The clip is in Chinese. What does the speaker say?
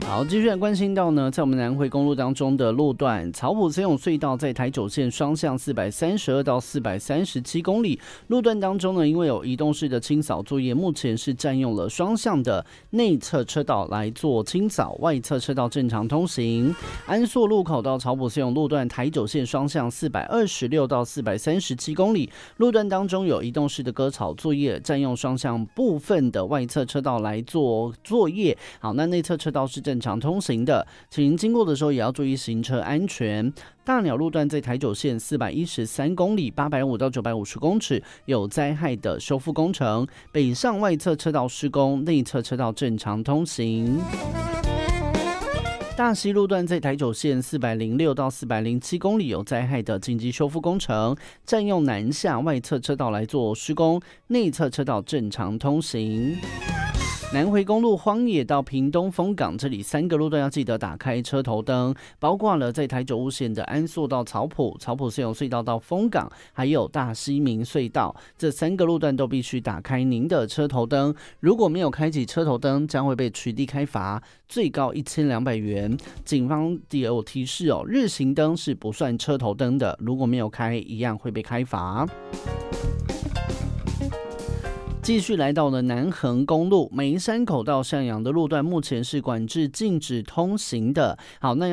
好，继续来关心到呢，在我们南回公路当中的路段，草埔森永隧道在台九线双向432到437公里路段当中呢，因为有移动式的清扫作业，目前是占用了双向的内侧车道来做清扫，外侧车道正常通行。安朔路口到草埔森永路段台九线双向426到437公里路段当中有移动式的割草作业，占用双向部分的外侧车道来做作业。好，那内侧车道是正常通行的，请经过的时候也要注意行车安全。大鸟路段在台九线413公里850到950公尺有灾害的修复工程，北上外侧车道施工，内侧车道正常通行。大溪路段在台九线406到407公里有灾害的紧急修复工程，占用南下外侧车道来做施工，内侧车道正常通行。南回公路荒野到屏东丰港，这里3个路段要记得打开车头灯，包括了在台九五线的安朔到草埔森永隧道到丰港，还有大溪明隧道，这3个路段都必须打开您的车头灯。如果没有开启车头灯，将会被取缔开罚，最高1200元。警方也有提示哦，日行灯是不算车头灯的，如果没有开，一样会被开罚。继续来到了南横公路梅山口到向阳的路段，目前是管制禁止通行的。好，那